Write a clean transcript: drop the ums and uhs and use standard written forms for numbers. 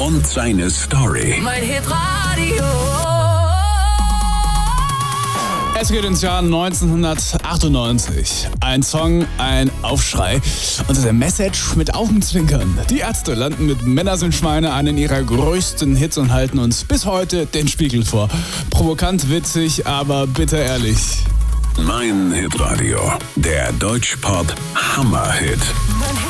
und seine Story. Mein Hitradio. Es geht ins Jahr 1998. Ein Song, ein Aufschrei und der Message mit Augenzwinkern. Die Ärzte landen mit Männer sind Schweine einen ihrer größten Hits und halten uns bis heute den Spiegel vor. Provokant, witzig, aber bitter ehrlich. Mein Hitradio, der Deutschpop Hammerhit. Mein